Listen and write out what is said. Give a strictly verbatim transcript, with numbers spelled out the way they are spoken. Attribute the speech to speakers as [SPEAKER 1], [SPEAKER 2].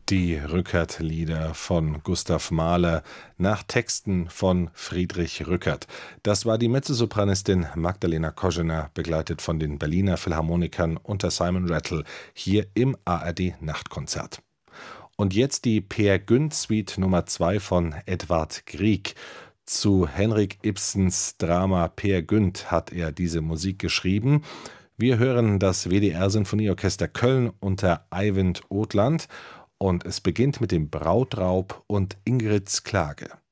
[SPEAKER 1] Die Rückert-Lieder von Gustav Mahler nach Texten von Friedrich Rückert. Das war die Mezzosopranistin Magdalena Koschener, begleitet von den Berliner Philharmonikern unter Simon Rattle, hier im A R D-Nachtkonzert. Und jetzt die Peer Gynt Suite Nummer zwei von Edvard Grieg. Zu Henrik Ibsens Drama Peer Gynt hat er diese Musik geschrieben. Wir hören das W D R-Sinfonieorchester Köln unter Eivind Othland und es beginnt mit dem Brautraub und Ingrids Klage.